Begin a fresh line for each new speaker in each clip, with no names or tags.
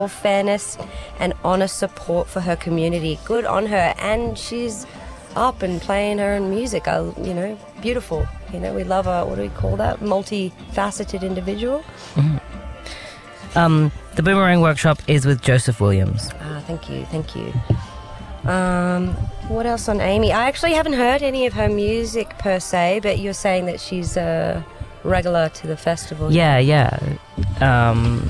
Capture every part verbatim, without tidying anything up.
fairness and honest support for her community. Good on her. And she's up and playing her own music. I, you know, beautiful. You know, we love a, what do we call that? Multifaceted individual.
Mm-hmm. Um, the Boomerang Workshop is with Joseph Williams.
Ah, thank you, thank you. Um, what else on Amy? I actually haven't heard any of her music per se, but you're saying that she's a regular to the festival.
Yeah, yeah. Um,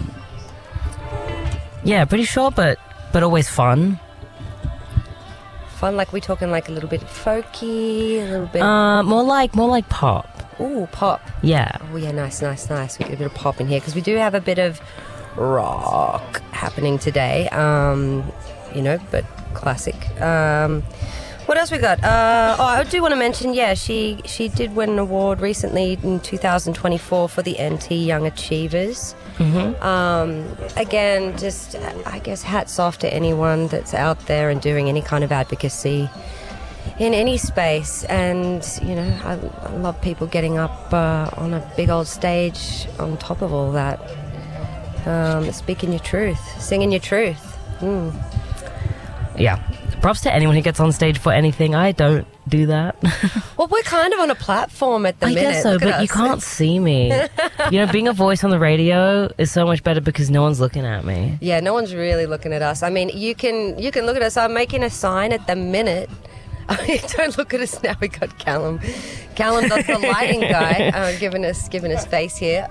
yeah, pretty sure, but but always fun.
Fun, like we talking like a little bit folky, a little bit...
Uh, more like more like pop.
Ooh, pop.
Yeah.
Oh, yeah, nice, nice, nice. We get a bit of pop in here because we do have a bit of rock happening today. Um, you know, but classic. Um, what else we got? Uh, oh, I do want to mention, yeah, she she did win an award recently in two thousand twenty-four for the N T Young Achievers.
Mm-hmm.
Um, again, just, I guess, hats off to anyone that's out there and doing any kind of advocacy in any space. And, you know, I, I love people getting up uh, on a big old stage on top of all that. Um, speaking your truth, singing your truth. Mm.
Yeah. Props to anyone who gets on stage for anything. I don't do that.
Well, we're kind of on a platform at the
I
minute.
guess so,
Look at
but you
us.
can't see me. You know, being a voice on the radio is so much better because no one's looking at me.
Yeah, no one's really looking at us. I mean, you can you can look at us. I'm making a sign at the minute. I mean, don't look at us now. We got Callum. Callum, the, the lighting guy, uh, giving us giving us face here.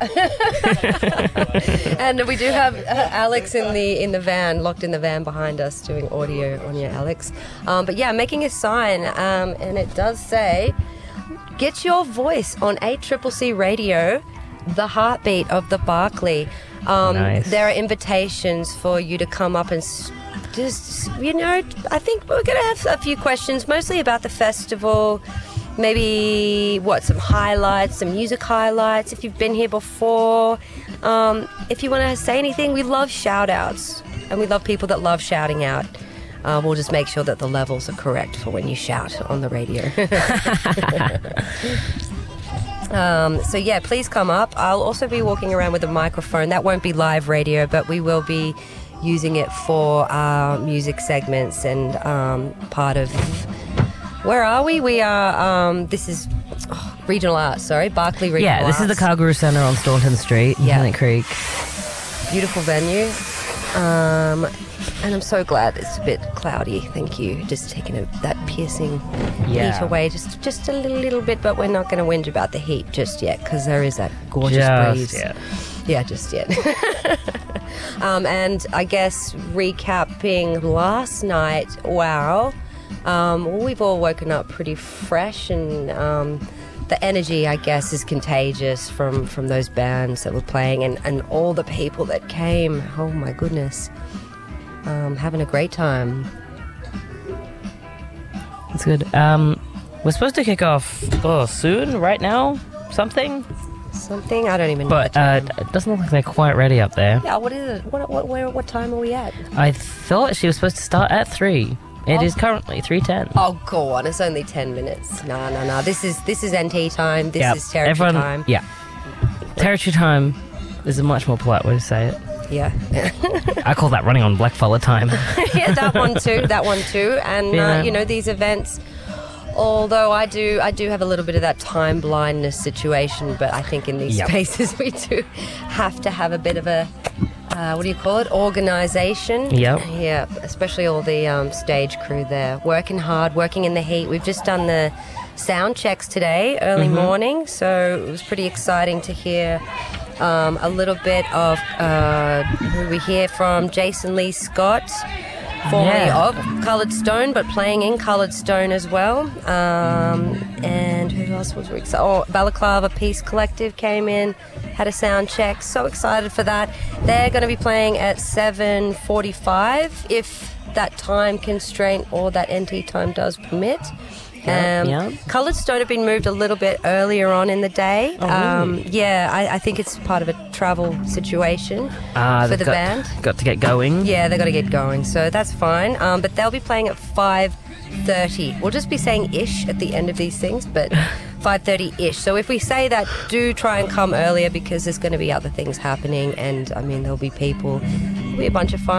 And we do have uh, Alex in the in the van, locked in the van behind us, doing audio on you, Alex. Um, but yeah, making a sign, um, and it does say, "Get your voice on eight C C C Radio, the heartbeat of the Barclay." Um,
Nice.
There are invitations for you to come up and. Sp- Just, you know, I think we're going to have a few questions, mostly about the festival, maybe, what, some highlights, some music highlights, if you've been here before. Um, if you want to say anything, we love shout-outs, and we love people that love shouting out. Uh, we'll just make sure that the levels are correct for when you shout on the radio. Um, so yeah, please come up. I'll also be walking around with a microphone. That won't be live radio, but we will be using it for our music segments and um, part of... Where are we? We are... Um, this is oh, Regional Arts, sorry. Barclay Regional
Yeah, this
Arts.
is the Cargaroo Centre on Staunton Street in
Yeah.
Hennett Creek.
Beautiful venue. Um, and I'm so glad it's a bit cloudy. Thank you. Just taking a, that piercing
Yeah.
heat away just just a little, little bit, but we're not going to whinge about the heat just yet because there is that gorgeous
Just
breeze.
yet.
Yeah, just yet. um, and I guess recapping last night, wow. Um, well, we've all woken up pretty fresh, and um, the energy, I guess, is contagious from, from those bands that were playing and, and all the people that came. Oh, my goodness. Um, having a great time.
That's good. Um, we're supposed to kick off oh, soon, right now? Something?
Something? I don't even know.
But
the
uh,
time.
it doesn't look like they're quite ready up there.
Yeah, what is it? What, what, where, what time are we at?
I thought she was supposed to start at three. It
Oh.
is currently three ten.
Oh, go on. It's only ten minutes. No, no, no. This is this is N T time. This
Yep.
is territory
Everyone,
time.
Yeah. Territory time is a much more polite way to say it.
Yeah.
I call that running on blackfella time.
Yeah, that one too. That one too. And
Yeah.
uh, you know, these events. Although I do, I do have a little bit of that time blindness situation. But I think in these
Yep.
spaces we do have to have a bit of a. Uh, what do you call it? Organisation.
Yep.
Yeah, especially all the um, stage crew there, working hard, working in the heat. We've just done the sound checks today, early
Mm-hmm.
morning, so it was pretty exciting to hear um, a little bit of uh, who we hear from Jason Lee Scott, formerly
Yeah.
of Coloured Stone, but playing in Coloured Stone as well. Um, and who else was we excited? Oh, Balaclava Peace Collective came in, had a sound check. So excited for that. They're going to be playing at seven forty-five if that time constraint or that N T time does permit.
Yeah,
Um,
yeah.
Coloured Stone have been moved a little bit earlier on in the day.
Oh,
um,
really?
yeah, I, I think it's part of a travel situation
Ah,
for
they've
the
got,
band.
got to get going.
Yeah, they got to get going, so that's fine. Um, but they'll be playing at five thirty. We'll just be saying ish at the end of these things, but five thirty ish. So if we say that, do try and come earlier because there's going to be other things happening, and I mean there'll be people be a bunch of fun.